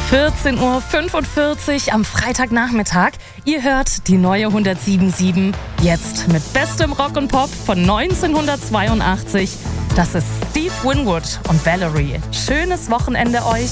14:45 Uhr am Freitagnachmittag. Ihr hört die neue 107.7, jetzt mit bestem Rock und Pop von 1982. Das ist Steve Winwood und Valerie. Schönes Wochenende euch.